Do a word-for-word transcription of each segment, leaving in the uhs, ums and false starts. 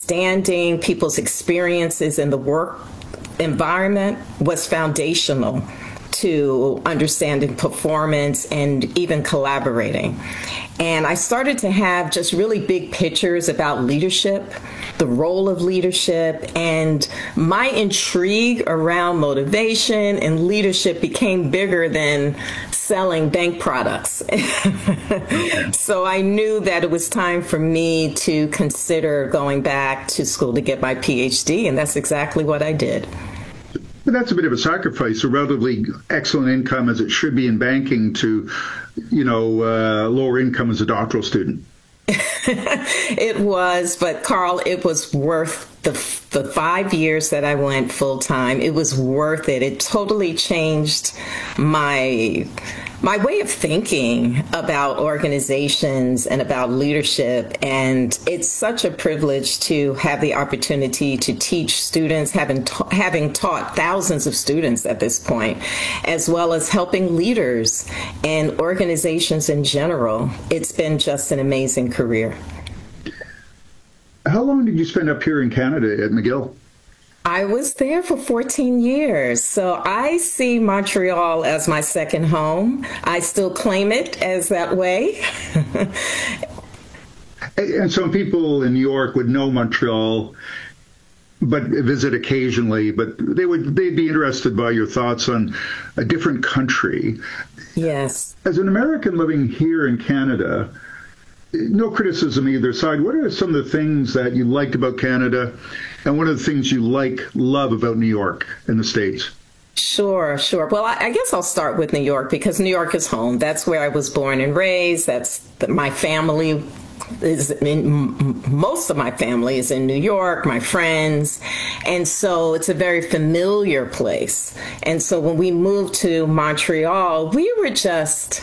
understanding people's experiences in the work environment was foundational to understanding performance and even collaborating. And I started to have just really big pictures about leadership, the role of leadership, and my intrigue around motivation and leadership became bigger than selling bank products. So I knew that it was time for me to consider going back to school to get my P H D, and that's exactly what I did. But that's a bit of a sacrifice, a relatively excellent income as it should be in banking to, you know, uh, lower income as a doctoral student. It was, but Carl, it was worth the the five years that I went full time. It was worth it. It totally changed my my way of thinking about organizations and about leadership. And it's such a privilege to have the opportunity to teach students, having ta- having taught thousands of students at this point, as well as helping leaders and organizations in general. It's been just an amazing career. How long did you spend up here in Canada at McGill? I was there for fourteen years. So I see Montreal as my second home. I still claim it as that way. And some people in New York would know Montreal, but visit occasionally, but they would, they'd be interested by your thoughts on a different country. Yes. As an American living here in Canada, no criticism either side, what are some of the things that you liked about Canada and one of the things you like, love about New York and the States? Sure, sure. Well, I, I guess I'll start with New York because New York is home. That's where I was born and raised. That's the, my family is in, most of my family is in New York, my friends. And so it's a very familiar place. And so when we moved to Montreal, we were just...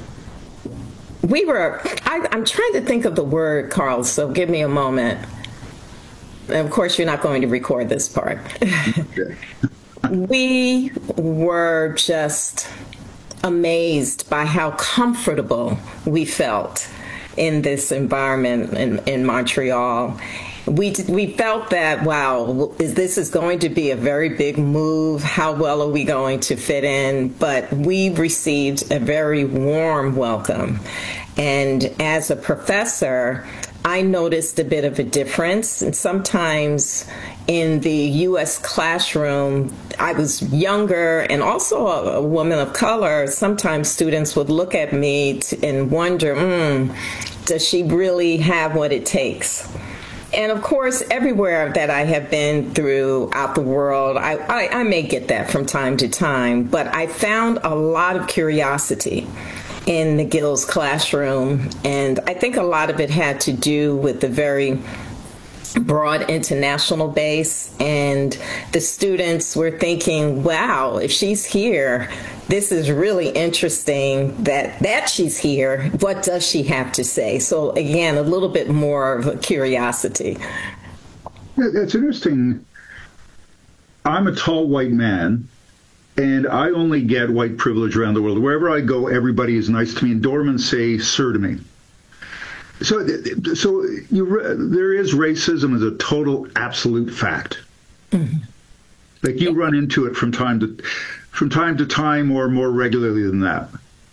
We were, I, I'm trying to think of the word, Carl, so give me a moment. And of course, you're not going to record this part. Okay. We were just amazed by how comfortable we felt in this environment in, in Montreal. We we felt that, wow, this is going to be a very big move. How well are we going to fit in? But we received a very warm welcome. And as a professor, I noticed a bit of a difference. And sometimes in the U S classroom, I was younger and also a, a woman of color. Sometimes students would look at me t- and wonder, mm, does she really have what it takes? And of course, everywhere that I have been throughout the world, I, I, I may get that from time to time, but I found a lot of curiosity in McGill's classroom. And I think a lot of it had to do with the very broad international base. And the students were thinking, wow, if she's here, this is really interesting that, that she's here. What does she have to say? So again, a little bit more of a curiosity. Yeah, that's interesting. I'm a tall white man, and I only get white privilege around the world. Wherever I go, everybody is nice to me, and doormen say sir to me. So, so you, there is racism as a total, absolute fact. Mm-hmm. Like you run into it from time to from time to time, or more regularly than that.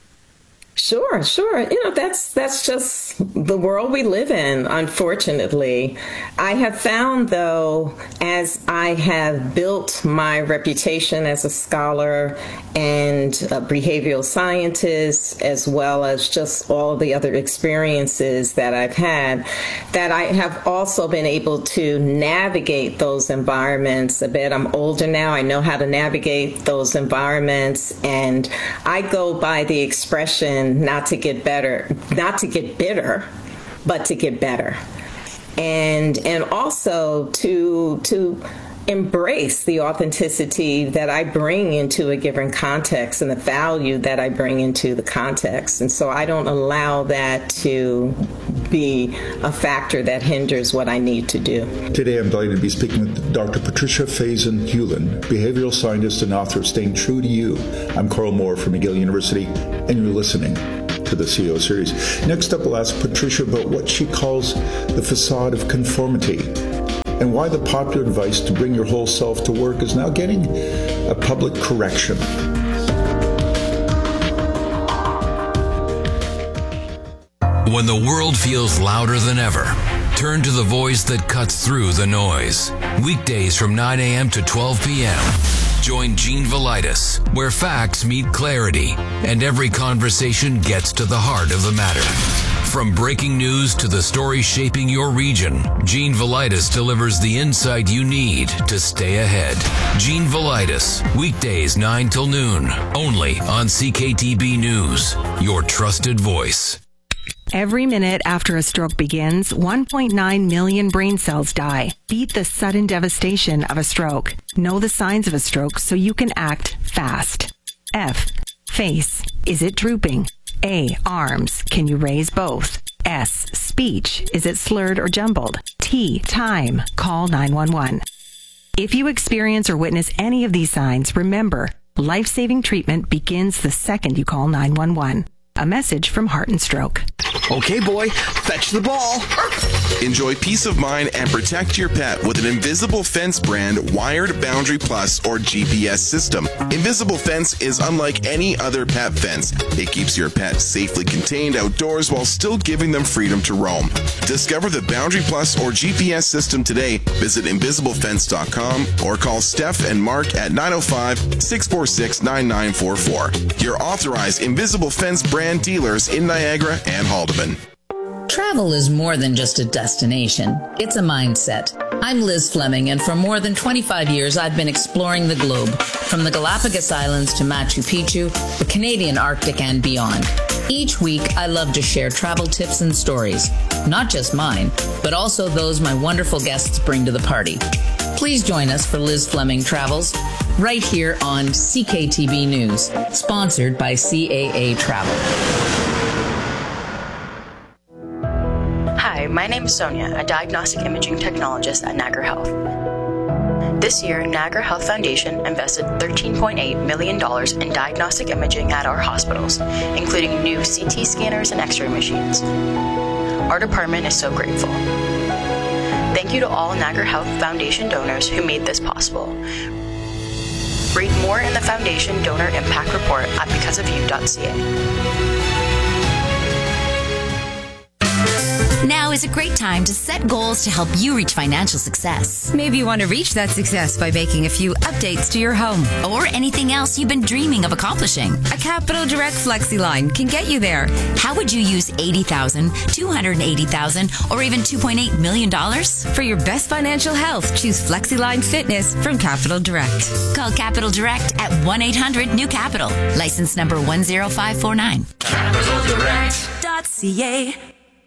Sure, sure. You know, that's that's just the world we live in, unfortunately. I have found, though, as I have built my reputation as a scholar and a behavioral scientist, as well as just all the other experiences that I've had, that I have also been able to navigate those environments a bit. I'm older now. I know how to navigate those environments, and I go by the expression, not to get better, not to get bitter, but to get better. And and also to to embrace the authenticity that I bring into a given context and the value that I bring into the context. And so I don't allow that to be a factor that hinders what I need to do. Today I'm delighted to be speaking with Doctor Patricia Faison-Hewlin, behavioral scientist and author of Staying True to You. I'm Carl Moore from McGill University, and you're listening to the C E O Series. Next up, we'll ask Patricia about what she calls the facade of conformity. and why the popular advice to bring your whole self to work is now getting a public correction. When the world feels louder than ever, turn to the voice that cuts through the noise. Weekdays from nine a.m. to twelve p.m. Join Gene Velitis, where facts meet clarity and every conversation gets to the heart of the matter. From breaking news to the stories shaping your region, Gene Velitis delivers the insight you need to stay ahead. Gene Velitis, weekdays nine till noon, only on C K T B News, your trusted voice. Every minute after a stroke begins, one point nine million brain cells die. Beat the sudden devastation of a stroke. Know the signs of a stroke so you can act fast. F. Face. Is it drooping? A. Arms. Can you raise both? S. Speech. Is it slurred or jumbled? T. Time. Call nine one one. If you experience or witness any of these signs, remember, life-saving treatment begins the second you call nine one one. A message from Heart and Stroke. Okay, boy, fetch the ball. Enjoy peace of mind and protect your pet with an Invisible Fence brand wired Boundary Plus or G P S system. Invisible Fence is unlike any other pet fence. It keeps your pet safely contained outdoors while still giving them freedom to roam. Discover the Boundary Plus or G P S system today. Visit invisible fence dot com or call Steph and Mark at nine oh five, six four six, nine nine four four. Your authorized Invisible Fence brand dealers in Niagara and Haldeman. Travel is more than just a destination. It's a mindset. I'm Liz Fleming, and for more than twenty-five years, I've been exploring the globe, from the Galapagos Islands to Machu Picchu, the Canadian Arctic, and beyond. Each week, I love to share travel tips and stories, not just mine, but also those my wonderful guests bring to the party. Please join us for Liz Fleming Travels, right here on C K T B News, sponsored by C A A Travel. Hi, my name is Sonia, a diagnostic imaging technologist at Niagara Health. This year, Niagara Health Foundation invested thirteen point eight million dollars in diagnostic imaging at our hospitals, including new C T scanners and X-ray machines. Our department is so grateful. Thank you to all Niagara Health Foundation donors who made this possible. Read more in the Foundation Donor Impact Report at because of you dot c a. Now is a great time to set goals to help you reach financial success. Maybe you want to reach that success by making a few updates to your home. Or anything else you've been dreaming of accomplishing. A Capital Direct FlexiLine can get you there. How would you use eighty thousand dollars, two hundred eighty thousand dollars, or even two point eight million dollars? For your best financial health, choose FlexiLine Fitness from Capital Direct. Call Capital Direct at one eight hundred new capital. License number one zero five four nine. capital direct dot c a.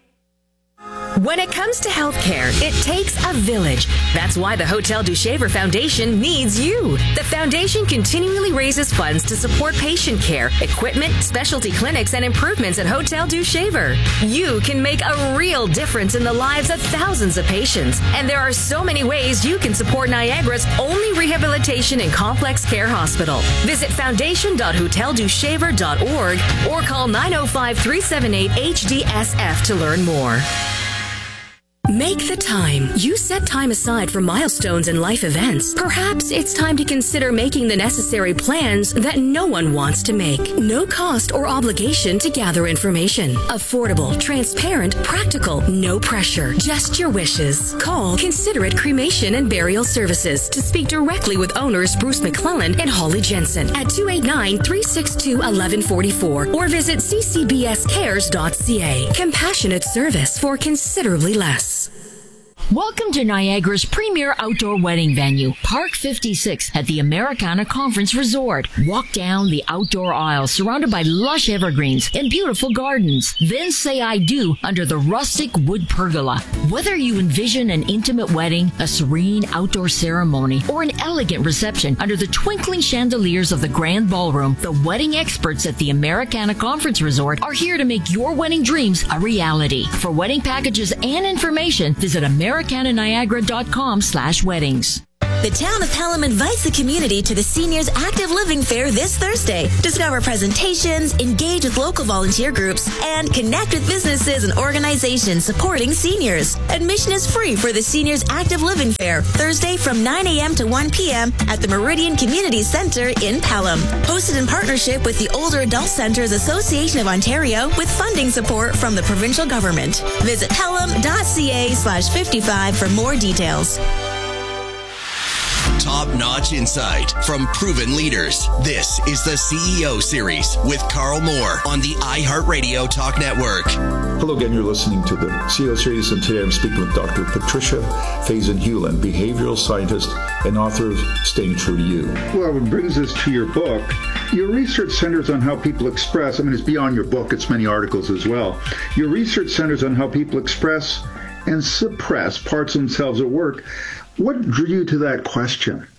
When it comes to healthcare, it takes a village. That's why the Hotel du Shaver Foundation needs you. The foundation continually raises funds to support patient care, equipment, specialty clinics, and improvements at Hotel du Shaver. You can make a real difference in the lives of thousands of patients. And there are so many ways you can support Niagara's only rehabilitation and complex care hospital. Visit foundation dot hotel du shaver dot org or call nine oh five, three seven eight, H D S F to learn more. Make the time. You set time aside for milestones and life events. Perhaps it's time to consider making the necessary plans that no one wants to make. No cost or obligation to gather information. Affordable, transparent, practical, no pressure. Just your wishes. Call Considerate Cremation and Burial Services to speak directly with owners Bruce McClellan and Holly Jensen at two eight nine, three six two, one one four four or visit c c b s cares dot c a. Compassionate service for considerably less. Welcome to Niagara's premier outdoor wedding venue, Park fifty-six at the Americana Conference Resort. Walk down the outdoor aisle surrounded by lush evergreens and beautiful gardens. Then say I do under the rustic wood pergola. Whether you envision an intimate wedding, a serene outdoor ceremony, or an elegant reception under the twinkling chandeliers of the grand ballroom, the wedding experts at the Americana Conference Resort are here to make your wedding dreams a reality. For wedding packages and information, visit Americana Niagara dot com slash weddings. The town of Pelham invites the community to the Seniors Active Living Fair this Thursday. Discover presentations, engage with local volunteer groups, and connect with businesses and organizations supporting seniors. Admission is free for the Seniors Active Living Fair, Thursday from nine a.m. to one p.m. at the Meridian Community Center in Pelham. Hosted in partnership with the Older Adult Centers Association of Ontario with funding support from the provincial government. Visit pelham.ca slash 55 for more details. Top-notch insight from proven leaders. This is the C E O Series with Carl Moore on the iHeartRadio Talk Network. Hello again, you're listening to the C E O Series, and today I'm speaking with Doctor Patricia Faison-Hewlin, behavioral scientist and author of Staying True to You. Well, it brings us to your book. Your research centers on how people express, I mean, it's beyond your book, it's many articles as well. Your research centers on how people express and suppress parts of themselves at work. What drew you to that question?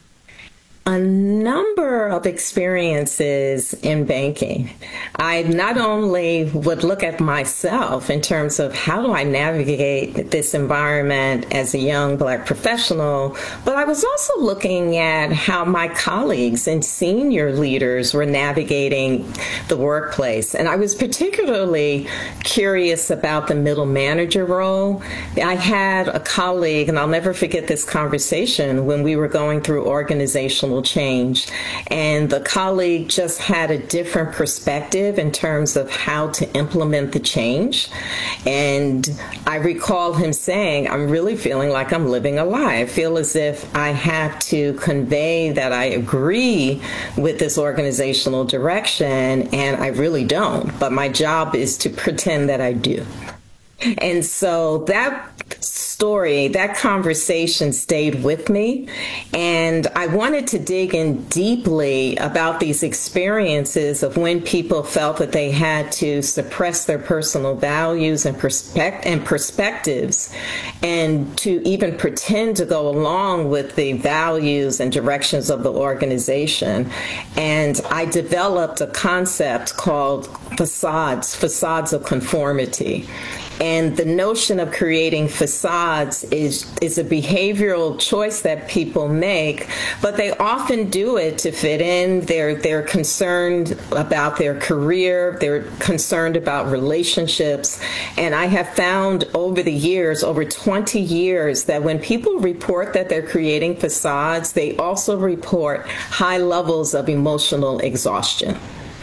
A number of experiences in banking. I not only would look at myself in terms of how do I navigate this environment as a young Black professional, but I was also looking at how my colleagues and senior leaders were navigating the workplace. And I was particularly curious about the middle manager role. I had a colleague, and I'll never forget this conversation when we were going through organizational change, and the colleague just had a different perspective in terms of how to implement the change. And I recall him saying, I'm really feeling like I'm living a lie. I feel as if I have to convey that I agree with this organizational direction, and I really don't, but my job is to pretend that I do. And so that story, that conversation stayed with me, and I wanted to dig in deeply about these experiences of when people felt that they had to suppress their personal values and, perspect- and perspectives, and to even pretend to go along with the values and directions of the organization. And I developed a concept called facades, facades of conformity. And the notion of creating facades is, is a behavioral choice that people make, but they often do it to fit in. They're, they're concerned about their career. They're concerned about relationships. And I have found over the years, over twenty years, that when people report that they're creating facades, they also report high levels of emotional exhaustion.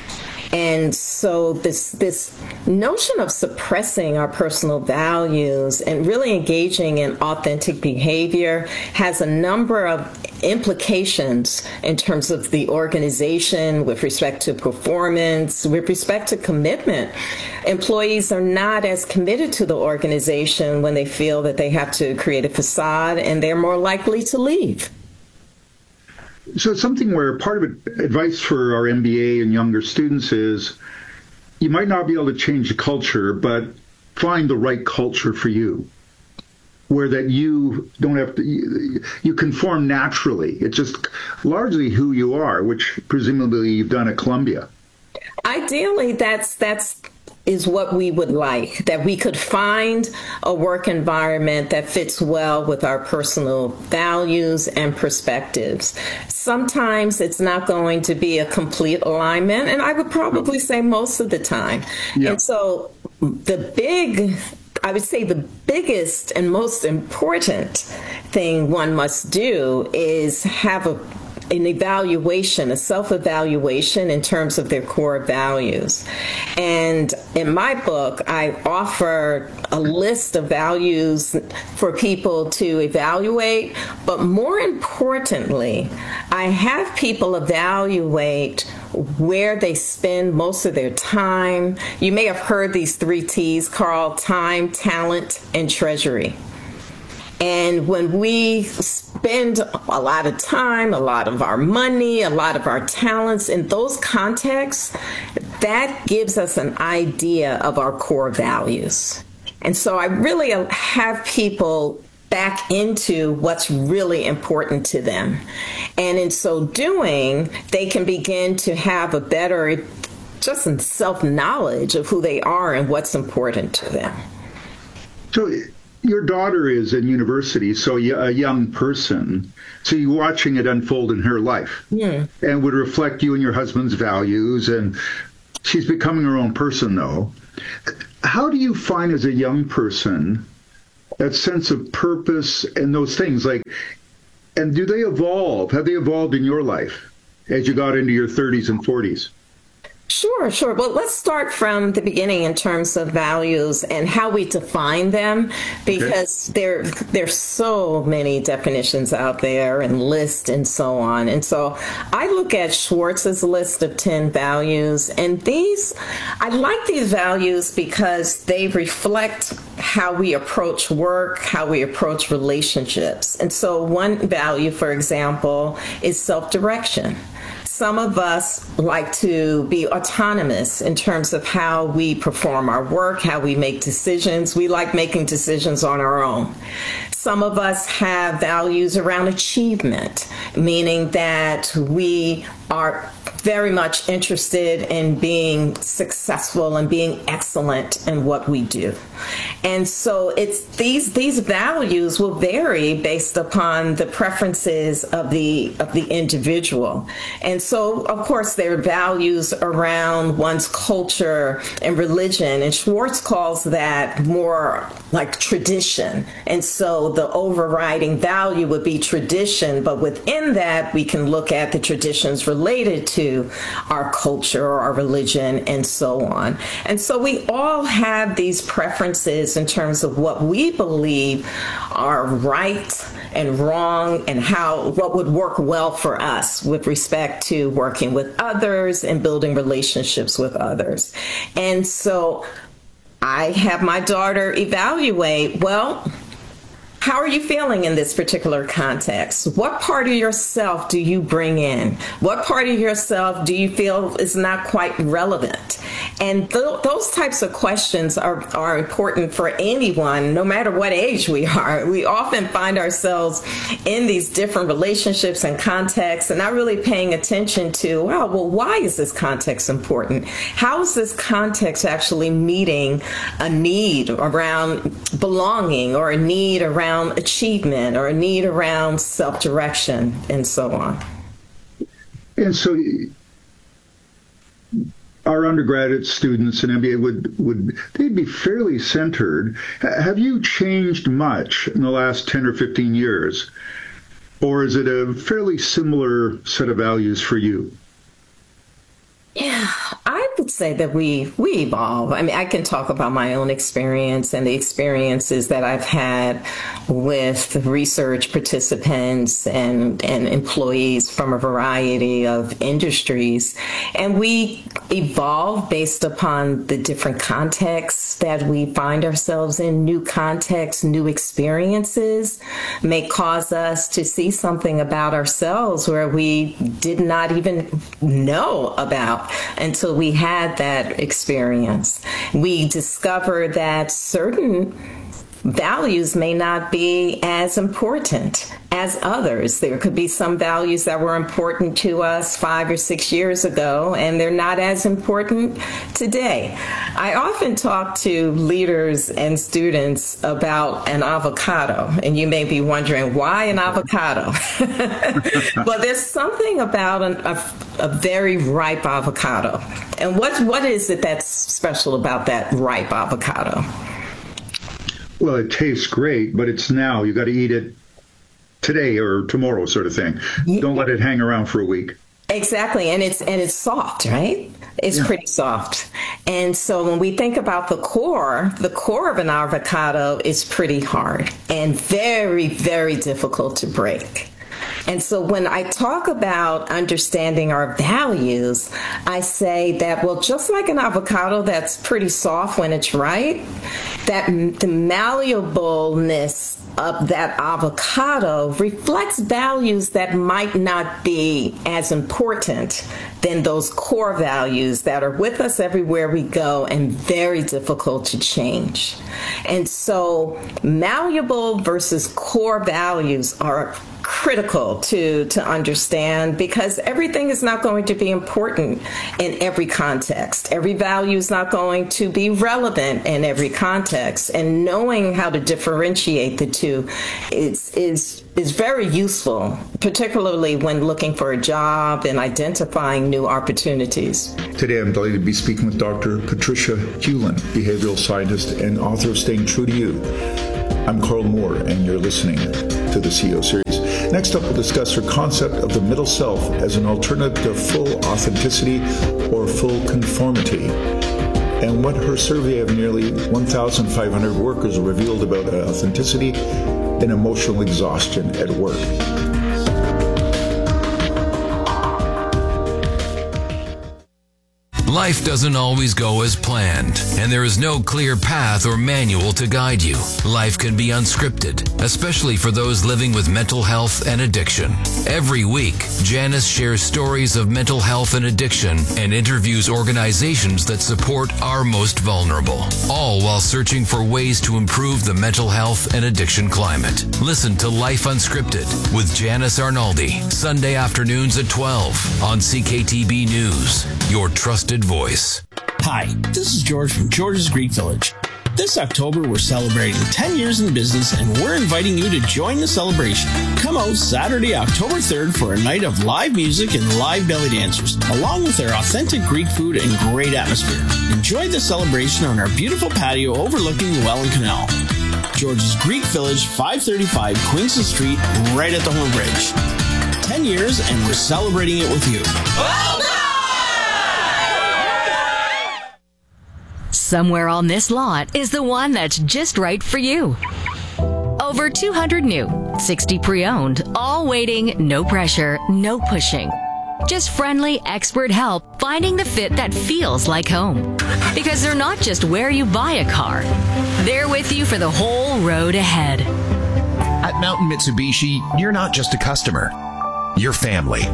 And so this this notion of suppressing our personal values and really engaging in authentic behavior has a number of implications in terms of the organization with respect to performance, with respect to commitment. Employees are not as committed to the organization when they feel that they have to create a facade, and they're more likely to leave. So something where part of it, advice for our M B A and younger students is you might not be able to change the culture, but find the right culture for you, where that you don't have to, you, you conform naturally. It's just largely who you are, which presumably you've done at Columbia. Ideally, that's that's is what we would like, that we could find a work environment that fits well with our personal values and perspectives. Sometimes it's not going to be a complete alignment, and I would probably say most of the time. Yeah. And so the big, I would say the biggest and most important thing one must do is have a an evaluation, a self-evaluation in terms of their core values. And in my book, I offer a list of values for people to evaluate, but more importantly, I have people evaluate where they spend most of their time. You may have heard these three T's, Carl: time, talent, and treasury. And when we spend a lot of time, a lot of our money, a lot of our talents in those contexts, that gives us an idea of our core values. And so I really have people back into what's really important to them. And in so doing, they can begin to have a better just self-knowledge of who they are and what's important to them. So your daughter is in university, so a young person, so you're watching it unfold in her life, yeah. and would reflect you and your husband's values, and she's becoming her own person, though. How do you find as a young person that sense of purpose and those things? Like, and do they evolve? Have they evolved in your life as you got into your thirties and forties? Sure, sure. Well, let's start from the beginning in terms of values and how we define them, because okay. there there's so many definitions out there and lists and so on. And so I look at Schwartz's list of ten values, and these, I like these values because they reflect how we approach work, how we approach relationships. And so one value, for example, is self-direction. Some of us like to be autonomous in terms of how we perform our work, how we make decisions. We like making decisions on our own. Some of us have values around achievement, meaning that we are very much interested in being successful and being excellent in what we do. And so it's these these values will vary based upon the preferences of the of the individual. And so, of course, there are values around one's culture and religion, and Schwartz calls that more like tradition. And so the overriding value would be tradition, but within that we can look at the traditions related to our culture or our religion and so on. And so we all have these preferences in terms of what we believe are right and wrong and how what would work well for us with respect to working with others and building relationships with others. And so I have my daughter evaluate, well, how are you feeling in this particular context? What part of yourself do you bring in? What part of yourself do you feel is not quite relevant? And th- those types of questions are, are important for anyone, no matter what age we are. We often find ourselves in these different relationships and contexts and not really paying attention to, wow, well, why is this context important? How is this context actually meeting a need around belonging or a need around achievement or a need around self-direction and so on? And so our undergraduate students in M B A would, would they'd be fairly centered. Have you changed much in the last ten or fifteen years? Or is it a fairly similar set of values for you? Yeah, I would say that we we evolve. I mean, I can talk about my own experience and the experiences that I've had with research participants and, and employees from a variety of industries. And we evolve based upon the different contexts that we find ourselves in. New contexts, new experiences may cause us to see something about ourselves where we did not even know about until we had that experience. We discover that certain values may not be as important as others. There could be some values that were important to us five or six years ago, and they're not as important today. I often talk to leaders and students about an avocado, and you may be wondering, why an avocado? Well, there's something about an, a, a very ripe avocado. And what what is it that's special about that ripe avocado? Well, it tastes great, but it's now. You got to eat it today or tomorrow, sort of thing. Don't let it hang around for a week. Exactly, and it's and it's soft, right? It's yeah. pretty soft. And so when we think about the core, the core of an avocado is pretty hard and very, very difficult to break. And so when I talk about understanding our values, I say that, well, just like an avocado that's pretty soft when it's ripe, that the malleableness of that avocado reflects values that might not be as important than those core values that are with us everywhere we go and very difficult to change. And so malleable versus core values are critical to, to understand, because everything is not going to be important in every context. Every value is not going to be relevant in every context. And knowing how to differentiate the two is, is, is very useful, particularly when looking for a job and identifying new opportunities. Today, I'm delighted to be speaking with Doctor Patricia Hewlin, behavioral scientist and author of Staying True to You. I'm Carl Moore, and you're listening to the C E O Series. Next up, we'll discuss her concept of the middle self as an alternative to full authenticity or full conformity, and what her survey of nearly one thousand five hundred workers revealed about authenticity and emotional exhaustion at work. Life doesn't always go as planned, and there is no clear path or manual to guide you. Life can be unscripted, especially for those living with mental health and addiction. Every week, Janice shares stories of mental health and addiction and interviews organizations that support our most vulnerable, all while searching for ways to improve the mental health and addiction climate. Listen to Life Unscripted with Janice Arnaldi, Sunday afternoons at twelve on C K T B News, your trusted voice. Hi, this is George from George's Greek Village. This October, we're celebrating ten years in business, and we're inviting you to join the celebration. Come out Saturday, October third for a night of live music and live belly dancers, along with our authentic Greek food and great atmosphere. Enjoy the celebration on our beautiful patio overlooking the Welland Canal. George's Greek Village, five thirty-five Queenston Street, right at the Horn Bridge. ten years, and we're celebrating it with you. Oh, no! Somewhere on this lot is the one that's just right for you. Over two hundred new, sixty pre-owned, all waiting, no pressure, no pushing. Just friendly, expert help finding the fit that feels like home. Because they're not just where you buy a car, they're with you for the whole road ahead. At Mountain Mitsubishi, you're not just a customer, you're family.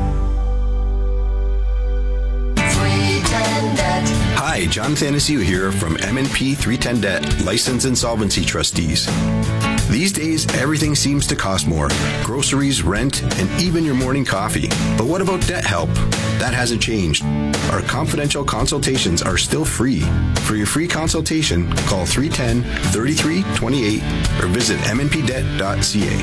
Hi, John Thanasiu here from M and P three ten Debt, License Insolvency Trustees. These days, everything seems to cost more. Groceries, rent, and even your morning coffee. But what about debt help? That hasn't changed. Our confidential consultations are still free. For your free consultation, call three one zero, three three two eight or visit m n p debt dot c a.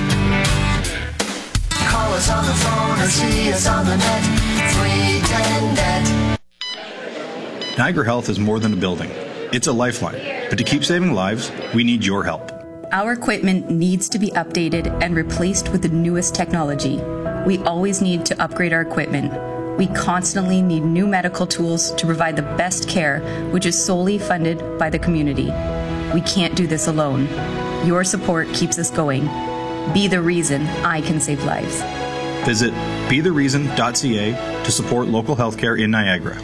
Call us on the phone or see us on the net. three one zero debt. Niagara Health is more than a building. It's a lifeline. But to keep saving lives, we need your help. Our equipment needs to be updated and replaced with the newest technology. We always need to upgrade our equipment. We constantly need new medical tools to provide the best care, which is solely funded by the community. We can't do this alone. Your support keeps us going. Be the reason I can save lives. Visit be the reason dot c a to support local healthcare in Niagara.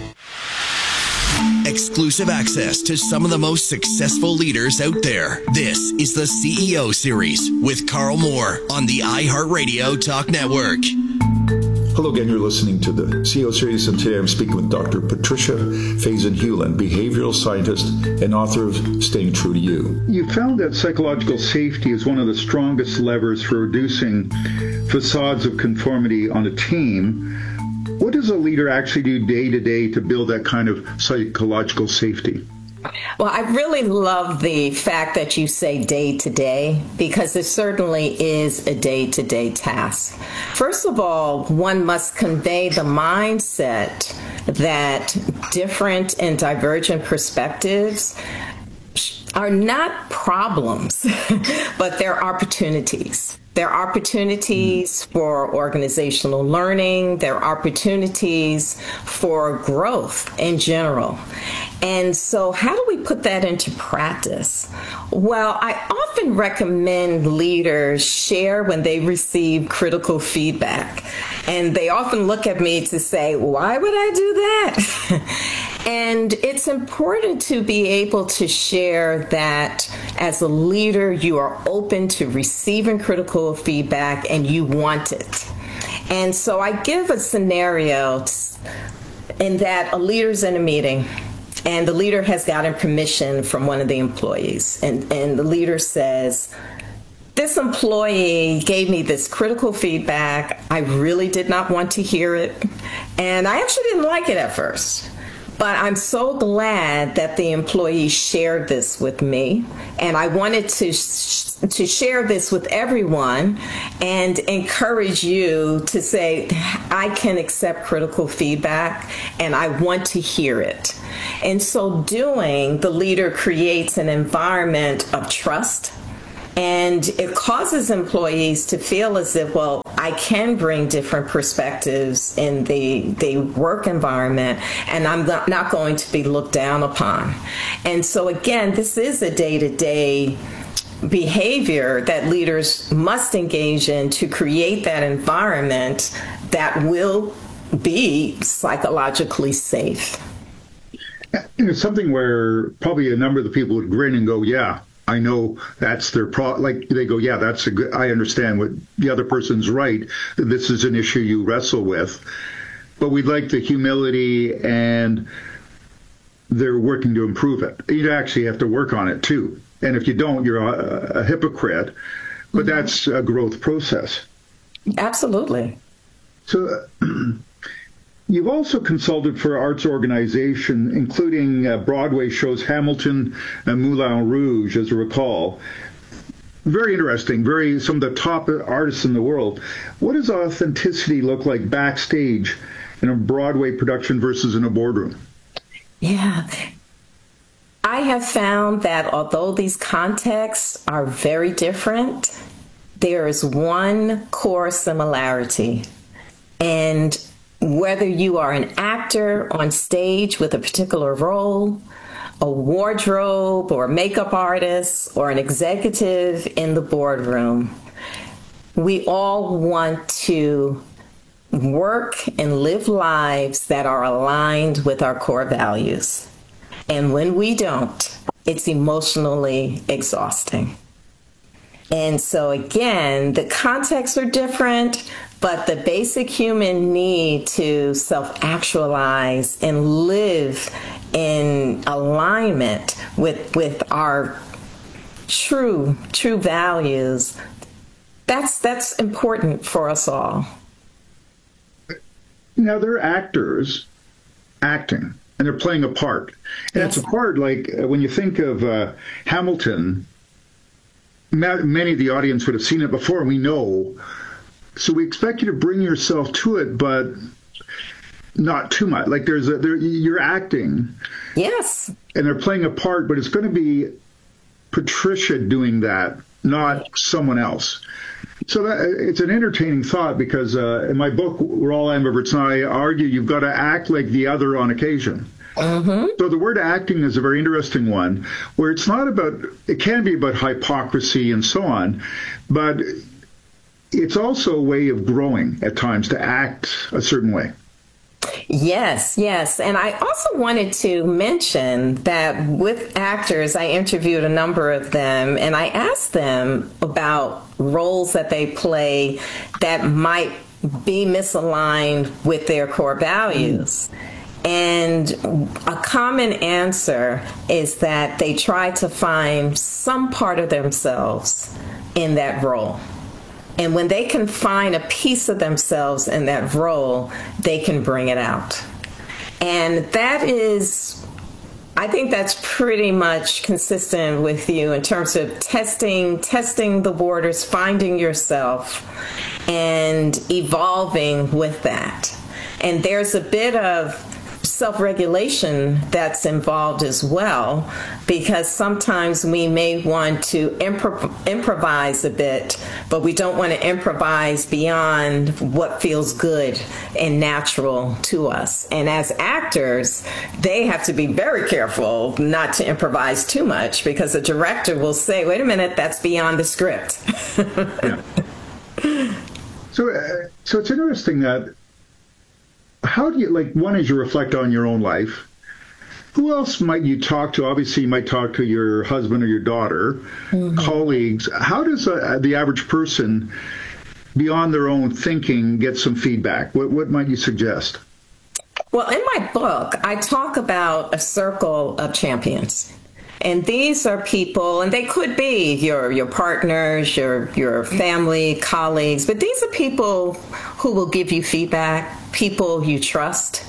Exclusive access to some of the most successful leaders out there. This is the C E O Series with Carl Moore on the iHeartRadio Talk Network. Hello again, you're listening to the C E O Series, and today I'm speaking with Doctor Patricia Faison-Hewlin, behavioral scientist and author of Staying True to You. You found that psychological safety is one of the strongest levers for reducing facades of conformity on a team. What does a leader actually do day to day to build that kind of psychological safety? Well, I really love the fact that you say day to day, because it certainly is a day to day task. First of all, one must convey the mindset that different and divergent perspectives are not problems, but they're opportunities. There are opportunities for organizational learning. There are opportunities for growth in general. And so how do we put that into practice? Well, I often recommend leaders share when they receive critical feedback. And they often look at me to say, why would I do that? And it's important to be able to share that as a leader, you are open to receiving critical feedback and you want it. And so I give a scenario in that a leader's in a meeting and the leader has gotten permission from one of the employees. And, and the leader says, this employee gave me this critical feedback. I really did not want to hear it, and I actually didn't like it at first. But I'm so glad that the employee shared this with me, and I wanted to sh- to share this with everyone and encourage you to say, I can accept critical feedback and I want to hear it. And so doing, the leader creates an environment of trust, and it causes employees to feel as if, well, I can bring different perspectives in the, the work environment, and I'm not, not going to be looked down upon. And so again, this is a day-to-day behavior that leaders must engage in to create that environment that will be psychologically safe. It's something where probably a number of the people would grin and go, yeah, I know that's their pro. Like they go, yeah, that's a good. I understand what the other person's right. This is an issue you wrestle with, but we'd like the humility, and they're working to improve it. You actually have to work on it too, and if you don't, you're a, a hypocrite. But that's a growth process. Absolutely. So. You've also consulted for arts organization, including uh, Broadway shows Hamilton and Moulin Rouge, as I recall. Very interesting, very some of the top artists in the world. What does authenticity look like backstage in a Broadway production versus in a boardroom? Yeah. I have found that although these contexts are very different, there is one core similarity. And whether you are an actor on stage with a particular role, a wardrobe or makeup artist, or an executive in the boardroom, we all want to work and live lives that are aligned with our core values. And when we don't, it's emotionally exhausting. And so again, the contexts are different, but the basic human need to self-actualize and live in alignment with with our true true values, that's that's important for us all. Now, they're actors acting, and they're playing a part. And yes. It's a part like uh, when you think of uh, Hamilton, ma- many of the audience would have seen it before, and we know. So we expect you to bring yourself to it, but not too much. Like there's a, there, you're acting. Yes. And they're playing a part, but it's going to be Patricia doing that, not someone else. So that, it's an entertaining thought because uh, in my book, We're All Ambiverts, and I argue you've got to act like the other on occasion. Mm-hmm. So the word acting is a very interesting one, where it's not about, it can be about hypocrisy and so on, but it's also a way of growing at times to act a certain way. Yes, yes. And I also wanted to mention that with actors, I interviewed a number of them, and I asked them about roles that they play that might be misaligned with their core values. And a common answer is that they try to find some part of themselves in that role. And when they can find a piece of themselves in that role, they can bring it out. And that is, I think that's pretty much consistent with you in terms of testing, testing the waters, finding yourself, and evolving with that. And there's a bit of self-regulation that's involved as well, because sometimes we may want to impro- improvise a bit, but we don't want to improvise beyond what feels good and natural to us. And as actors, they have to be very careful not to improvise too much, because the director will say, wait a minute, that's beyond the script. Yeah. So, uh, so it's interesting that how do you, like, one is you reflect on your own life. Who else might you talk to? Obviously, you might talk to your husband or your daughter, mm-hmm. colleagues. How does uh, the average person, beyond their own thinking, get some feedback? What, what might you suggest? Well, in my book, I talk about a circle of champions. And these are people, and they could be your your partners, your your family, colleagues, but these are people who will give you feedback, people you trust.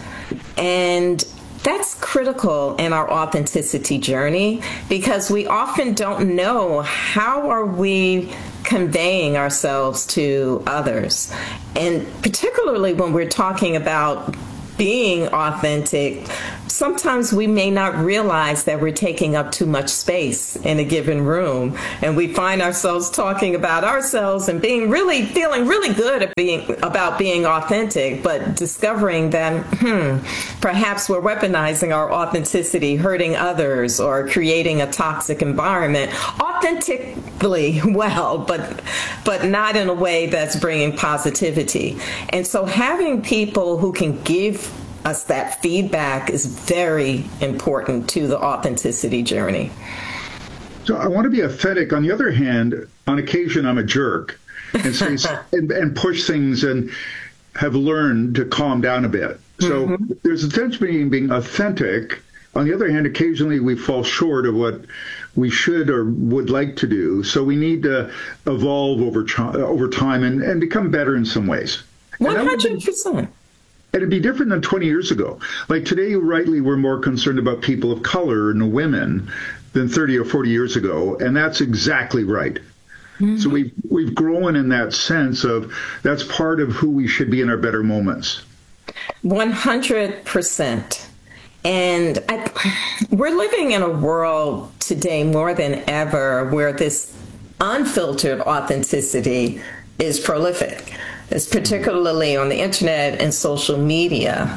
And that's critical in our authenticity journey, because we often don't know how are we conveying ourselves to others. And particularly when we're talking about being authentic, sometimes we may not realize that we're taking up too much space in a given room, and we find ourselves talking about ourselves and being really feeling really good at being about being authentic, but discovering that hmm, perhaps we're weaponizing our authenticity, hurting others, or creating a toxic environment authentically well, but but not in a way that's bringing positivity. And so having people who can give us that feedback is very important to the authenticity journey. So I want to be authentic. On the other hand, on occasion, I'm a jerk and, say, and, and push things and have learned to calm down a bit. So mm-hmm. there's a difference between being authentic. On the other hand, occasionally we fall short of what we should or would like to do. So we need to evolve over, over time and, and become better in some ways. one hundred percent. And it'd be different than twenty years ago. Like today, rightly, we're more concerned about people of color and women than thirty or forty years ago. And that's exactly right. Mm-hmm. So we've, we've grown in that sense of that's part of who we should be in our better moments. one hundred percent. And I, we're living in a world today more than ever where this unfiltered authenticity is prolific. It's particularly on the internet and social media.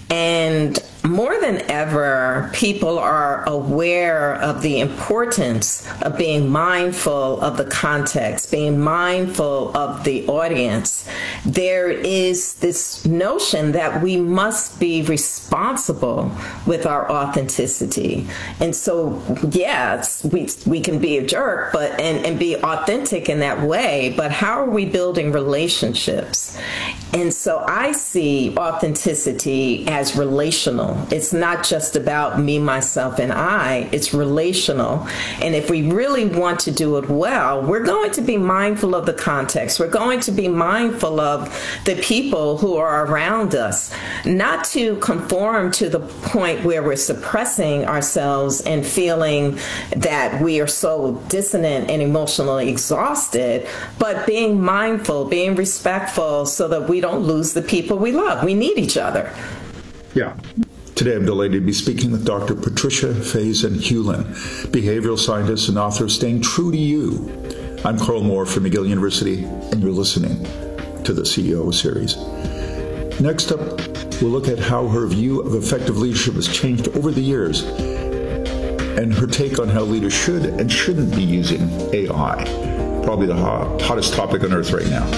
And more than ever, people are aware of the importance of being mindful of the context, being mindful of the audience. There is this notion that we must be responsible with our authenticity. And so, yes, we we can be a jerk, but and, and be authentic in that way, but how are we building relationships? And so I see authenticity as relational. It's not just about me, myself, and I. It's relational. And if we really want to do it well, we're going to be mindful of the context. We're going to be mindful of the people who are around us, not to conform to the point where we're suppressing ourselves and feeling that we are so dissonant and emotionally exhausted, but being mindful, being respectful so that we don't lose the people we love. We need each other. Yeah. Today I'm delighted to be speaking with Doctor Patricia Faison-Hulin, behavioral scientist and author of Staying True to You. I'm Carl Moore from McGill University, and you're listening to the C E O series. Next up, we'll look at how her view of effective leadership has changed over the years, and her take on how leaders should and shouldn't be using A I, probably the hot, hottest topic on earth right now.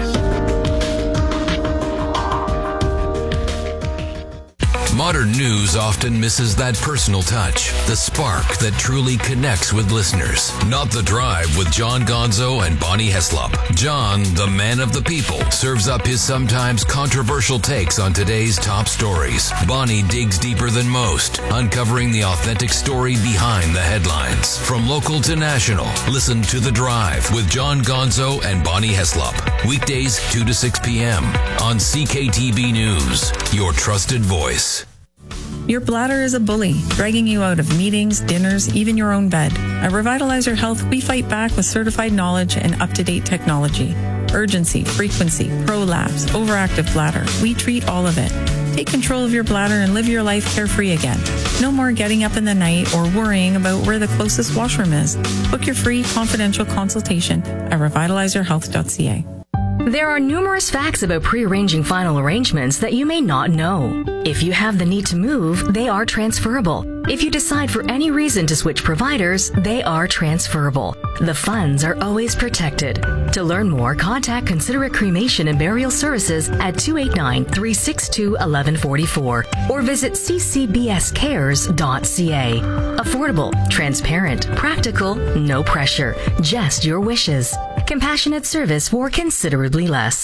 Modern news often misses that personal touch, the spark that truly connects with listeners. Not The Drive with John Gonzo and Bonnie Heslop. John, the man of the people, serves up his sometimes controversial takes on today's top stories. Bonnie digs deeper than most, uncovering the authentic story behind the headlines. From local to national, listen to The Drive with John Gonzo and Bonnie Heslop. Weekdays two to six p.m. on C K T B News, your trusted voice. Your bladder is a bully, dragging you out of meetings, dinners, even your own bed. At Revitalizer Health, we fight back with certified knowledge and up-to-date technology. Urgency, frequency, prolapse, overactive bladder. We treat all of it. Take control of your bladder and live your life carefree again. No more getting up in the night or worrying about where the closest washroom is. Book your free confidential consultation at revitalizer health dot c a. There are numerous facts about pre-arranging final arrangements that you may not know. If you have the need to move, they are transferable. If you decide for any reason to switch providers, they are transferable. The funds are always protected. To learn more, contact Considerate Cremation and Burial Services at two eight nine, three six two, one one four four or visit c c b s cares dot c a. Affordable, transparent, practical, no pressure, just your wishes. Compassionate service for considerably less.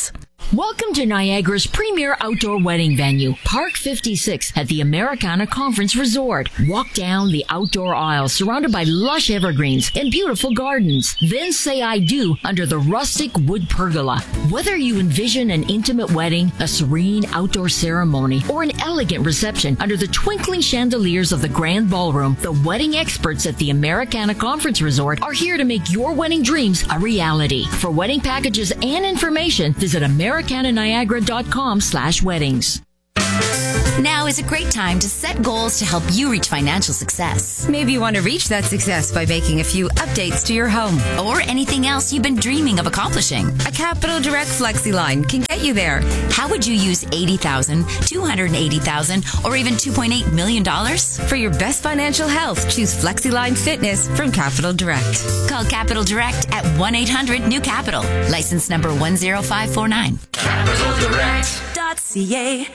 Welcome to Niagara's premier outdoor wedding venue, Park fifty-six at the Americana Conference Resort. Walk down the outdoor aisle surrounded by lush evergreens and beautiful gardens. Then say I do under the rustic wood pergola. Whether you envision an intimate wedding, a serene outdoor ceremony, or an elegant reception under the twinkling chandeliers of the grand ballroom, the wedding experts at the Americana Conference Resort are here to make your wedding dreams a reality. For wedding packages and information, visit Americana Niagara dot com slash weddings. Now is a great time to set goals to help you reach financial success. Maybe you want to reach that success by making a few updates to your home. Or anything else you've been dreaming of accomplishing. A Capital Direct FlexiLine can get you there. How would you use eighty thousand dollars, two hundred eighty thousand dollars, or even two point eight million dollars? For your best financial health, choose FlexiLine Fitness from Capital Direct. Call Capital Direct at one eight hundred new capital. License number one zero five four nine. Capital Direct dot C A.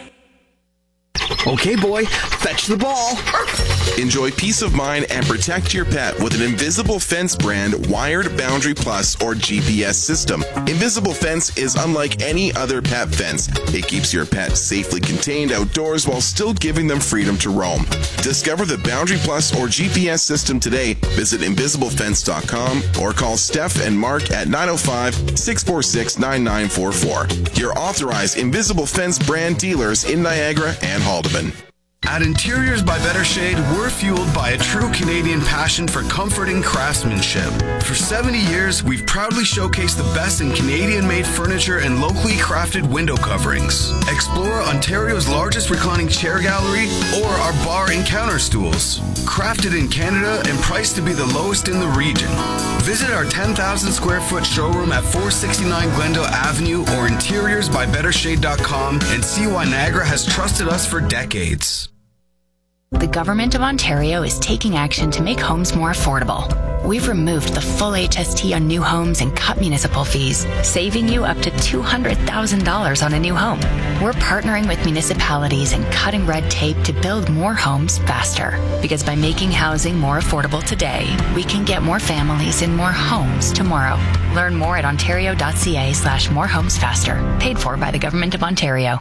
Okay, boy, fetch the ball. Enjoy peace of mind and protect your pet with an Invisible Fence brand Wired Boundary Plus or G P S system. Invisible Fence is unlike any other pet fence. It keeps your pet safely contained outdoors while still giving them freedom to roam. Discover the Boundary Plus or G P S system today. Visit invisible fence dot com or call Steph and Mark at nine oh five, six four six, nine nine four four. Your authorized Invisible Fence brand dealers in Niagara and Haldeman. At Interiors by Better Shade, we're fueled by a true Canadian passion for comforting craftsmanship. For seventy years, we've proudly showcased the best in Canadian-made furniture and locally crafted window coverings. Explore Ontario's largest reclining chair gallery or our bar and counter stools. Crafted in Canada and priced to be the lowest in the region. Visit our ten thousand square foot showroom at four sixty-nine Glendale Avenue or interiors by better shade dot com and see why Niagara has trusted us for decades. The Government of Ontario is taking action to make homes more affordable. We've removed the full H S T on new homes and cut municipal fees, saving you up to two hundred thousand dollars on a new home. We're partnering with municipalities and cutting red tape to build more homes faster. Because by making housing more affordable today, we can get more families in more homes tomorrow. Learn more at ontario dot c a slash more homes faster. Paid for by the Government of Ontario.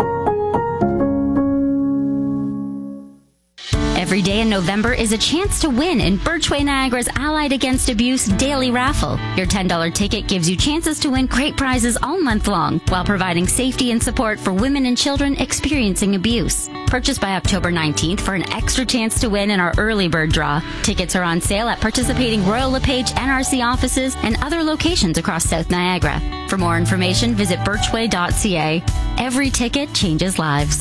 Every day in November is a chance to win in Birchway Niagara's Allied Against Abuse Daily Raffle. Your ten dollars ticket gives you chances to win great prizes all month long while providing safety and support for women and children experiencing abuse. Purchase by October nineteenth for an extra chance to win in our early bird draw. Tickets are on sale at participating Royal LePage N R C offices and other locations across South Niagara. For more information, visit birchway dot c a. Every ticket changes lives.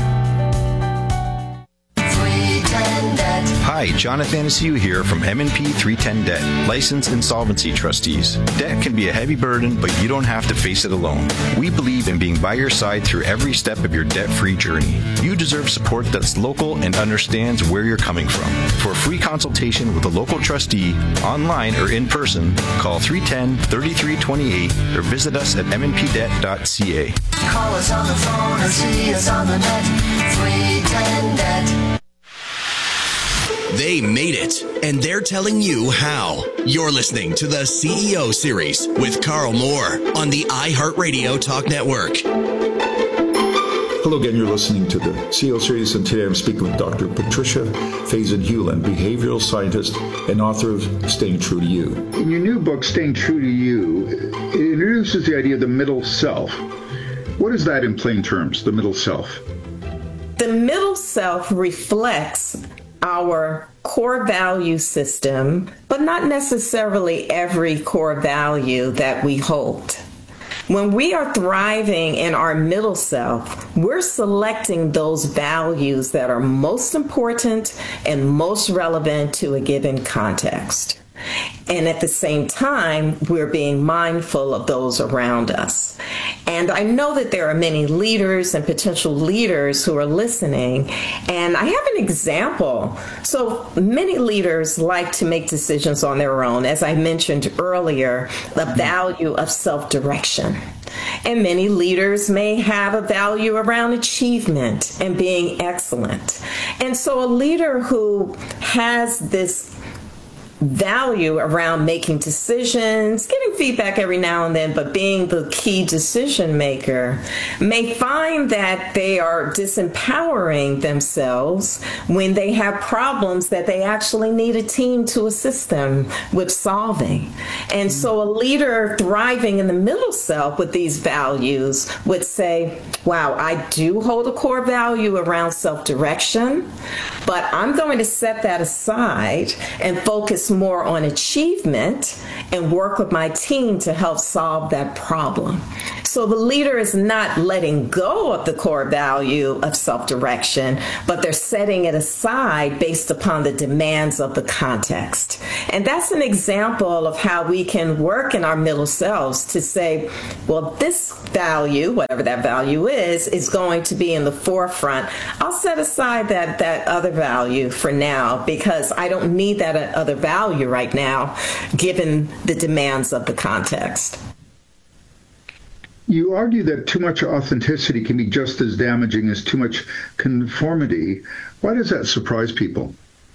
Hi, Jonathan Asiu here from M and P three ten Debt, Licensed Insolvency Trustees. Debt can be a heavy burden, but you don't have to face it alone. We believe in being by your side through every step of your debt-free journey. You deserve support that's local and understands where you're coming from. For a free consultation with a local trustee, online or in person, call three one zero, three three two eight or visit us at m n p debt dot c a. Call us on the phone or see us on the net. three ten debt. They made it, and they're telling you how. You're listening to the C E O Series with Carl Moore on the iHeartRadio Talk Network. Hello again, you're listening to the C E O Series, and today I'm speaking with Doctor Patricia Faison-Hewlin, behavioral scientist and author of Staying True to You. In your new book, Staying True to You, it introduces the idea of the middle self. What is that in plain terms, the middle self? The middle self reflects our core value system, but not necessarily every core value that we hold. When we are thriving in our middle self, we're selecting those values that are most important and most relevant to a given context. And at the same time, we're being mindful of those around us. And I know that there are many leaders and potential leaders who are listening, and I have an example. So many leaders like to make decisions on their own. As I mentioned earlier, the value of self-direction. And many leaders may have a value around achievement and being excellent. And so a leader who has this value around making decisions, getting feedback every now and then, but being the key decision maker, may find that they are disempowering themselves when they have problems that they actually need a team to assist them with solving. And so a leader thriving in the middle self with these values would say, wow, I do hold a core value around self-direction, but I'm going to set that aside and focus more on achievement and work with my team to help solve that problem. So the leader is not letting go of the core value of self-direction, but they're setting it aside based upon the demands of the context. And that's an example of how we can work in our middle selves to say, well, this value, whatever that value is, is going to be in the forefront. I'll set aside that, that other value for now because I don't need that other value right now, given the demands of the context. You argue that too much authenticity can be just as damaging as too much conformity. Why does that surprise people?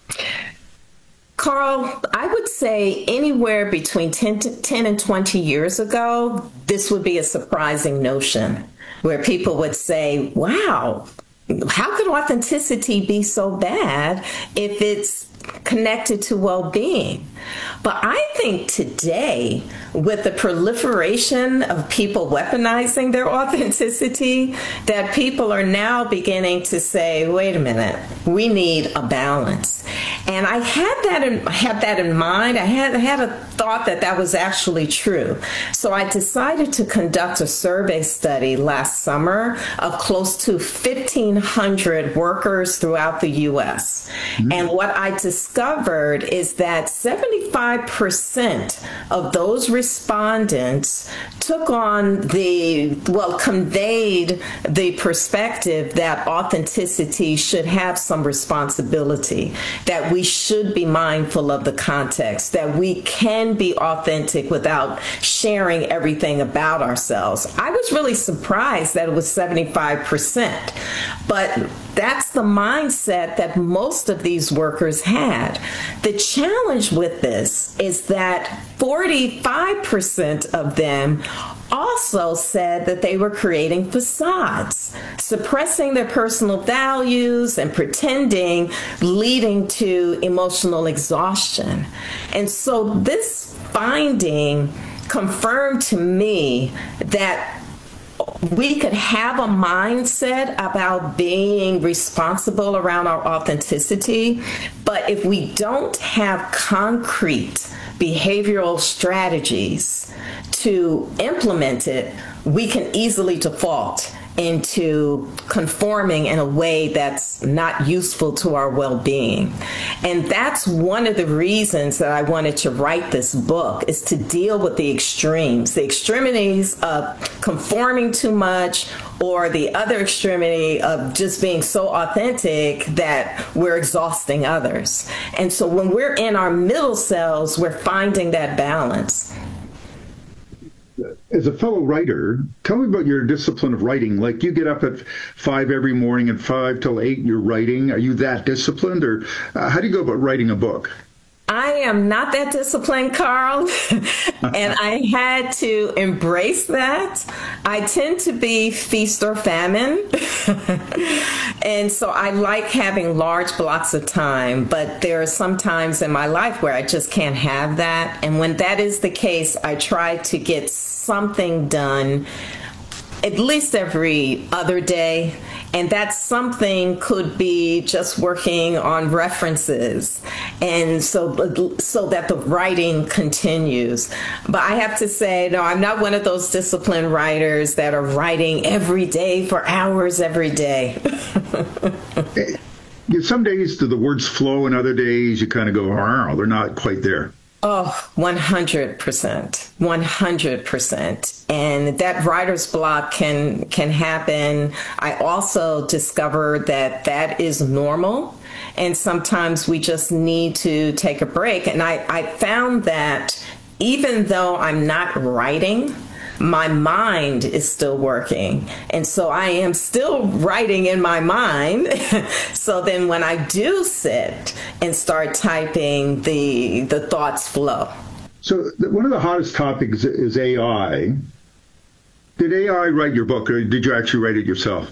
Carl, I would say anywhere between ten, to, ten and twenty years ago, this would be a surprising notion where people would say, wow, how could authenticity be so bad if it's connected to well-being? But I think today, with the proliferation of people weaponizing their authenticity, that people are now beginning to say, wait a minute, we need a balance. And I had that in, had that in mind. I had, had a thought that that was actually true. So I decided to conduct a survey study last summer of close to fifteen hundred workers throughout the U S. Mm-hmm. And what I discovered is that seventy-five percent of those respondents took on the, well, conveyed the perspective that authenticity should have some responsibility, that we should be mindful of the context, that we can be authentic without sharing everything about ourselves. I was really surprised that it was seventy-five percent, but that's the mindset that most of these workers had. The challenge with this is that forty-five percent of them also said that they were creating facades, suppressing their personal values and pretending, leading to emotional exhaustion. And so this finding confirmed to me that we could have a mindset about being responsible around our authenticity, but if we don't have concrete behavioral strategies to implement it, we can easily default into conforming in a way that's not useful to our well-being. And that's one of the reasons that I wanted to write this book, is to deal with the extremes, the extremities of conforming too much, or the other extremity of just being so authentic that we're exhausting others. And so when we're in our middle selves, we're finding that balance. As a fellow writer, tell me about your discipline of writing. Like, you get up at five every morning and five till eight you're writing. Are you that disciplined, or uh, how do you go about writing a book? I am not that disciplined, Carl, and I had to embrace that. I tend to be feast or famine, and so I like having large blocks of time, but there are some times in my life where I just can't have that, and when that is the case, I try to get something done at least every other day. And that something could be just working on references, and so so that the writing continues. But I have to say, no, I'm not one of those disciplined writers that are writing every day for hours every day. Some days do the words flow, and other days you kind of go, oh, they're not quite there. Oh, one hundred percent, one hundred percent. And that writer's block can can happen. I also discovered that that is normal. And sometimes we just need to take a break. And I, I found that even though I'm not writing, my mind is still working. And so I am still writing in my mind. So then when I do sit and start typing, the the thoughts flow. So one of the hottest topics is A I. Did A I write your book, or did you actually write it yourself?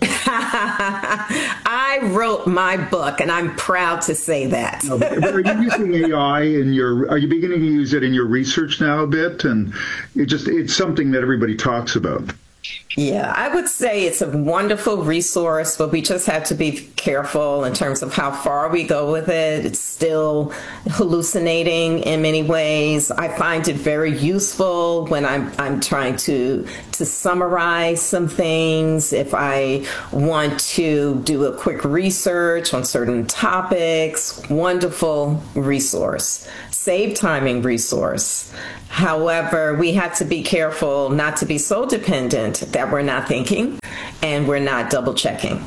I wrote my book, and I'm proud to say that. No, but, but are you using A I in your? Are you beginning to use it in your research now a bit? And it just it's something that everybody talks about. Yeah, I would say it's a wonderful resource, but we just have to be careful in terms of how far we go with it. It's still hallucinating in many ways. I find it very useful when I'm I'm trying to to summarize some things. If I want to do a quick research on certain topics, wonderful resource. Save timing resource. However, we have to be careful not to be so dependent that we're not thinking and we're not double checking.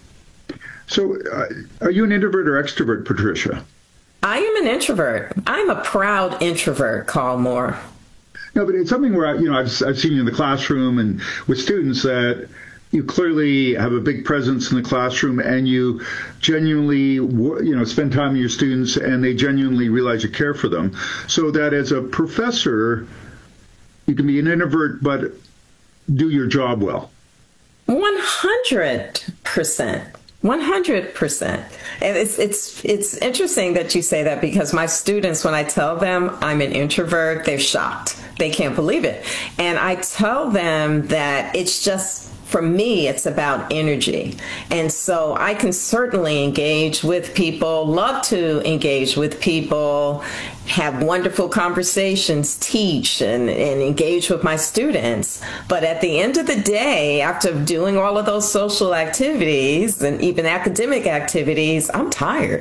So, uh, are you an introvert or extrovert, Patricia? I am an introvert. I'm a proud introvert, Carl Moore. No, but it's something where, you know, I've, I've seen you in the classroom and with students that you clearly have a big presence in the classroom and you genuinely, you know, spend time with your students and they genuinely realize you care for them. So that as a professor, you can be an introvert, but do your job well. one hundred percent. one hundred percent. And it's it's it's interesting that you say that, because my students, when I tell them I'm an introvert, they're shocked. They can't believe it. And I tell them that it's just, for me, it's about energy. And so I can certainly engage with people, love to engage with people, have wonderful conversations, teach, and, and engage with my students. But at the end of the day, after doing all of those social activities and even academic activities, I'm tired.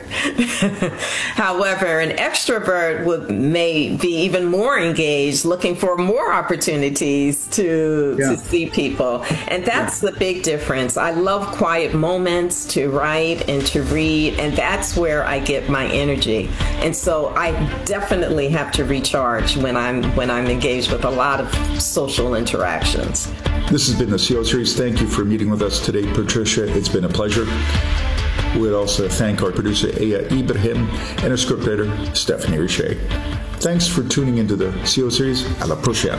However, an extrovert would may be even more engaged, looking for more opportunities to, yeah. to see people. And that's yeah. the big difference. I love quiet moments to write and to read, and that's where I get my energy. And so I definitely have to recharge when I'm when I'm engaged with a lot of social interactions. This has been the C E O Series. Thank you for meeting with us today, Patricia. It's been a pleasure. We'd also thank our producer, Aya Ibrahim, and our scriptwriter, Stephanie Richer. Thanks for tuning into the C E O Series. À la prochaine.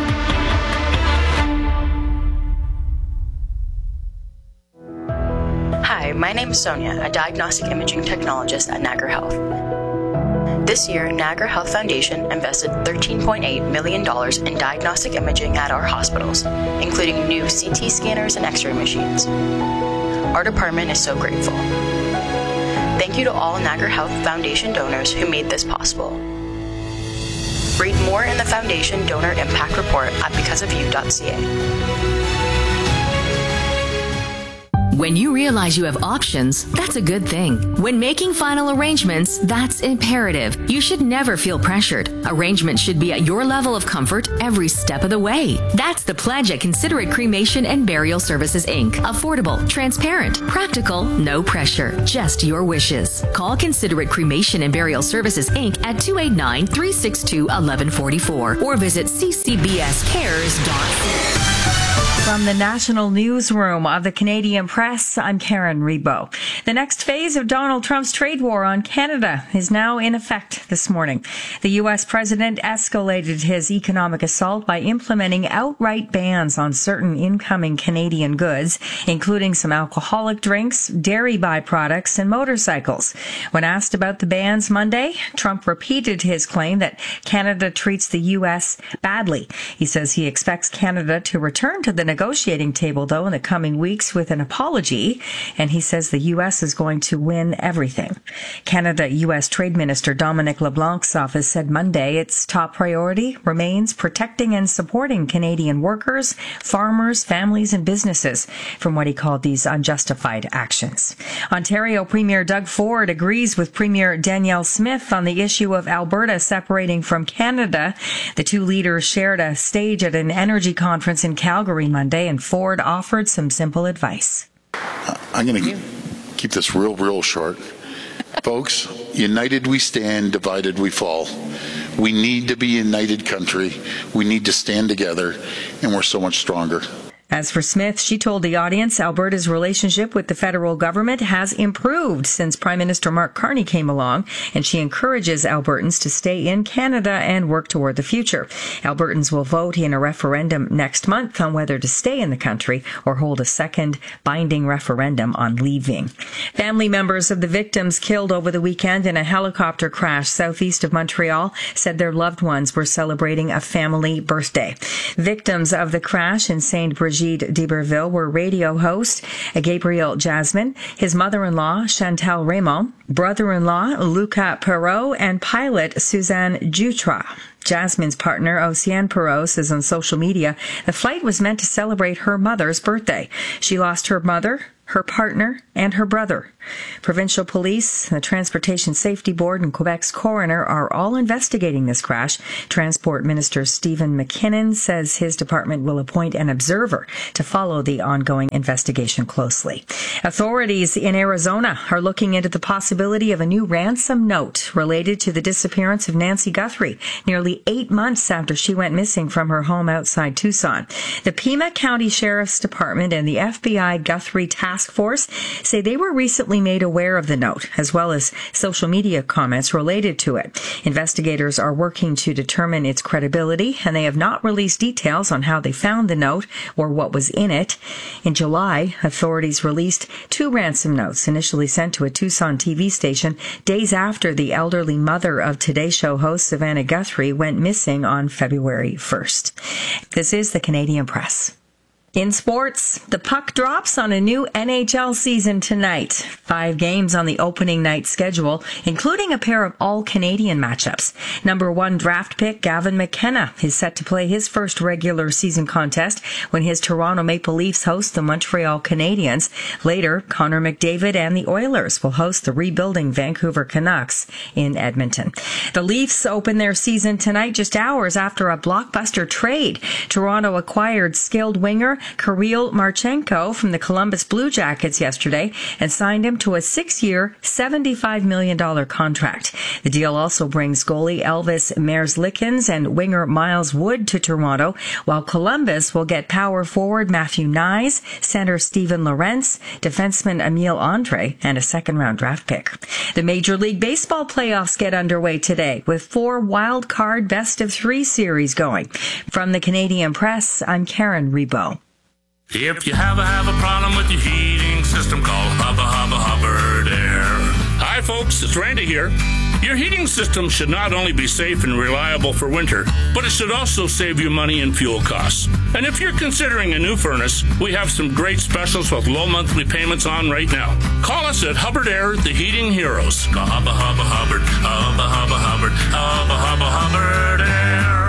Hi, my name is Sonia, a diagnostic imaging technologist at Niagara Health. This year, Niagara Health Foundation invested thirteen point eight million dollars in diagnostic imaging at our hospitals, including new C T scanners and X-ray machines. Our department is so grateful. Thank you to all Niagara Health Foundation donors who made this possible. Read more in the Foundation Donor Impact Report at because of you dot c a. When you realize you have options, that's a good thing. When making final arrangements, that's imperative. You should never feel pressured. Arrangements should be at your level of comfort every step of the way. That's the pledge at Considerate Cremation and Burial Services, Incorporated. Affordable, transparent, practical, no pressure, just your wishes. Call Considerate Cremation and Burial Services, Incorporated at two eight nine, three six two, one one four four or visit c c b s cares dot c a. From the National Newsroom of the Canadian Press, I'm Karen Rebo. The next phase of Donald Trump's trade war on Canada is now in effect this morning. The U S president escalated his economic assault by implementing outright bans on certain incoming Canadian goods, including some alcoholic drinks, dairy byproducts, and motorcycles. When asked about the bans Monday, Trump repeated his claim that Canada treats the U S badly. He says he expects Canada to return to the negotiating table, though, in the coming weeks with an apology, and he says the U S is going to win everything. Canada-U S Trade Minister Dominic LeBlanc's office said Monday its top priority remains protecting and supporting Canadian workers, farmers, families, and businesses from what he called these unjustified actions. Ontario Premier Doug Ford agrees with Premier Danielle Smith on the issue of Alberta separating from Canada. The two leaders shared a stage at an energy conference in Calgary Monday, and Ford offered some simple advice. I'm going to keep this real, real short. Folks, united we stand, divided we fall. We need to be a united country. We need to stand together, and we're so much stronger. As for Smith, she told the audience Alberta's relationship with the federal government has improved since Prime Minister Mark Carney came along, and she encourages Albertans to stay in Canada and work toward the future. Albertans will vote in a referendum next month on whether to stay in the country or hold a second binding referendum on leaving. Family members of the victims killed over the weekend in a helicopter crash southeast of Montreal said their loved ones were celebrating a family birthday. Victims of the crash in Saint Brigitte d'Iberville were radio host Gabriel Jasmine, his mother-in-law Chantal Raymond, brother-in-law Luca Perrault, and pilot Suzanne Jutra. Jasmine's partner, Oceane Perrault, says on social media the flight was meant to celebrate her mother's birthday. She lost her mother, her partner, and her brother. Provincial police, the Transportation Safety Board, and Quebec's coroner are all investigating this crash. Transport Minister Stephen McKinnon says his department will appoint an observer to follow the ongoing investigation closely. Authorities in Arizona are looking into the possibility of a new ransom note related to the disappearance of Nancy Guthrie, nearly eight months after she went missing from her home outside Tucson. The Pima County Sheriff's Department and the F B I Guthrie Task Force say they were recently made aware of the note, as well as social media comments related to it. Investigators are working to determine its credibility, and they have not released details on how they found the note or what was in it. In July, authorities released two ransom notes initially sent to a Tucson T V station days after the elderly mother of Today Show host Savannah Guthrie went missing on February first. This is the Canadian Press. In sports, the puck drops on a new N H L season tonight. Five games on the opening night schedule, including a pair of all-Canadian matchups. Number one draft pick Gavin McKenna is set to play his first regular season contest when his Toronto Maple Leafs host the Montreal Canadiens. Later, Connor McDavid and the Oilers will host the rebuilding Vancouver Canucks in Edmonton. The Leafs open their season tonight just hours after a blockbuster trade. Toronto acquired skilled winger Kirill Marchenko from the Columbus Blue Jackets yesterday and signed him to a six-year, seventy-five million dollars contract. The deal also brings goalie Elvis Merzlikins and winger Miles Wood to Toronto, while Columbus will get power forward Matthew Nyes, center Steven Lorentz, defenseman Emile Andre, and a second-round draft pick. The Major League Baseball playoffs get underway today with four wild-card best-of-three series going. From the Canadian Press, I'm Karen Rebo. If you have a, have a problem with your heating system, call Hubba Hubba Hubbard Air. Hi folks, it's Randy here. Your heating system should not only be safe and reliable for winter, but it should also save you money and fuel costs. And if you're considering a new furnace, we have some great specials with low monthly payments on right now. Call us at Hubbard Air, the Heating Heroes. Call Hubba Hubba Hubbard, Hubba Hubba Hubbard, Hubba Hubba Hubbard Air.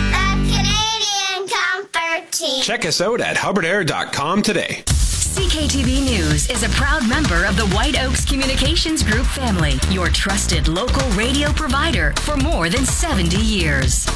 Check us out at hubbard air dot com today. C K T V News is a proud member of the White Oaks Communications Group family, your trusted local radio provider for more than seventy years.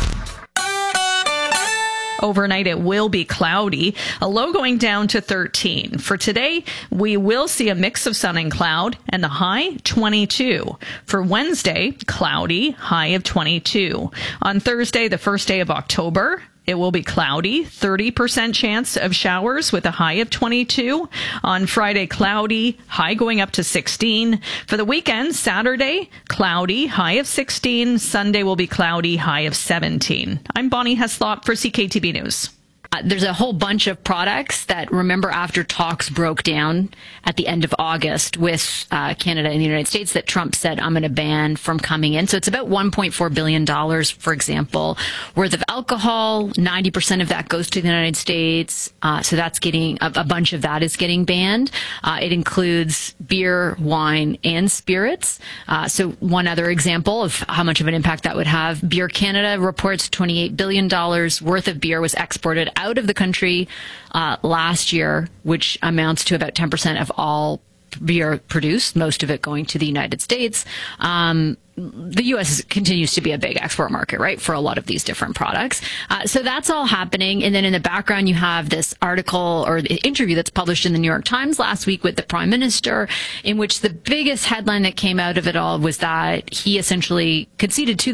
Overnight, it will be cloudy, a low going down to thirteen. For today, we will see a mix of sun and cloud, and the high, twenty-two. For Wednesday, cloudy, high of twenty-two. On Thursday, the first day of October, it will be cloudy, thirty percent chance of showers with a high of twenty-two. On Friday, cloudy, high going up to sixteen. For the weekend, Saturday, cloudy, high of sixteen. Sunday will be cloudy, high of seventeen. I'm Bonnie Heslop for C K T V News. Uh, there's a whole bunch of products that, remember, after talks broke down at the end of August with uh, Canada and the United States, that Trump said, I'm going to ban from coming in. So it's about one point four billion dollars, for example, worth of alcohol. ninety percent of that goes to the United States. Uh, so that's getting, a, a bunch of that is getting banned. Uh, it includes beer, wine, and spirits. Uh, so one other example of how much of an impact that would have, Beer Canada reports twenty-eight billion dollars worth of beer was exported out of the country uh, last year, which amounts to about ten percent of all beer produced, most of it going to the United States. Um, the U S continues to be a big export market, right, for a lot of these different products. Uh, so that's all happening. And then in the background, you have this article or the interview that's published in the New York Times last week with the Prime Minister, in which the biggest headline that came out of it all was that he essentially conceded to the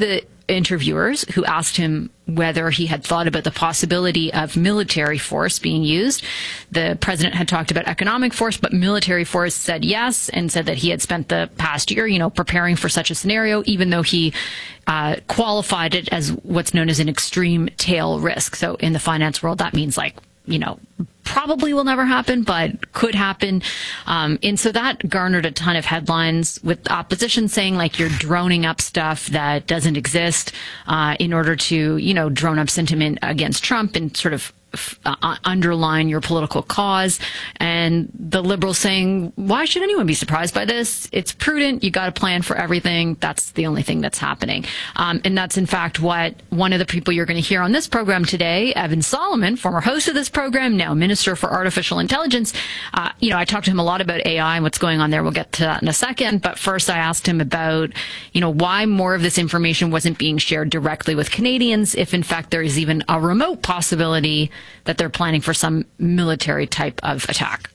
interviewers who asked him whether he had thought about the possibility of military force being used. The president had talked about economic force, but military force said yes, and said that he had spent the past year, you know, preparing for such a scenario, even though he uh, qualified it as what's known as an extreme tail risk. So in the finance world, that means like, you know, probably will never happen, but could happen. Um, and so that garnered a ton of headlines, with opposition saying like you're droning up stuff that doesn't exist uh, in order to, you know, drone up sentiment against Trump and sort of Uh, underline your political cause. And the Liberals saying, why should anyone be surprised by this? It's prudent. You got a plan for everything. That's the only thing that's happening. Um, and that's in fact what one of the people you're going to hear on this program today, Evan Solomon, former host of this program, now Minister for Artificial Intelligence. Uh, you know, I talked to him a lot about A I and what's going on there. We'll get to that in a second. But first I asked him about, you know, why more of this information wasn't being shared directly with Canadians, if in fact there is even a remote possibility that they're planning for some military type of attack.